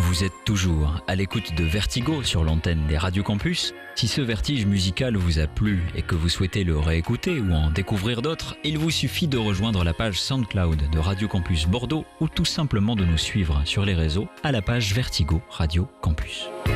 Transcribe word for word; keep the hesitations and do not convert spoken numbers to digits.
Vous êtes toujours à l'écoute de Vertigo sur l'antenne des Radio Campus. Si ce vertige musical vous a plu et que vous souhaitez le réécouter ou en découvrir d'autres, il vous suffit de rejoindre la page SoundCloud de Radio Campus Bordeaux ou tout simplement de nous suivre sur les réseaux à la page Vertigo Radio Campus.